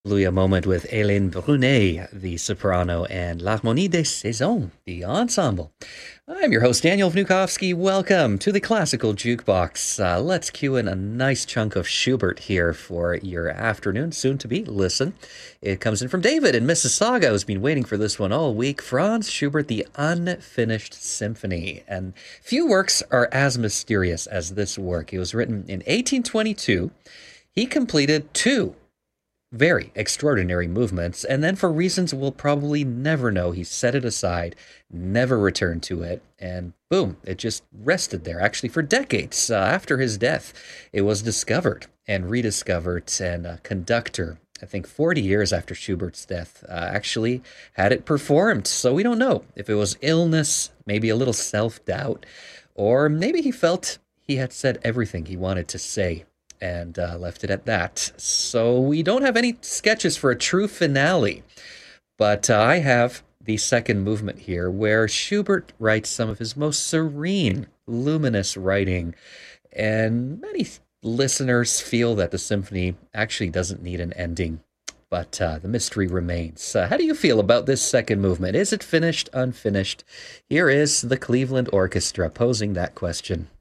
Blew you a moment with Hélène Brunet, the soprano, and L'Harmonie des Saisons, the ensemble. I'm your host, Daniel Vnukovsky. Welcome to the Classical Jukebox. Let's cue in a nice chunk of Schubert here for your afternoon, soon to be. Listen, it comes in from David in Mississauga, who's been waiting for this one all week. Franz Schubert, the Unfinished Symphony. And few works are as mysterious as this work. It was written in 1822. He completed two very extraordinary movements, and then for reasons we'll probably never know, he set it aside, never returned to it, and boom, it just rested there. Actually, for decades after his death, it was discovered and rediscovered, and a conductor, I think 40 years after Schubert's death, actually had it performed. So we don't know if it was illness, maybe a little self-doubt, or maybe he felt he had said everything he wanted to say and left it at that. So we don't have any sketches for a true finale, but I have the second movement here where Schubert writes some of his most serene, luminous writing, and many listeners feel that the symphony actually doesn't need an ending, but the mystery remains. How do you feel about this second movement? Is it finished, unfinished? Here is the Cleveland Orchestra posing that question.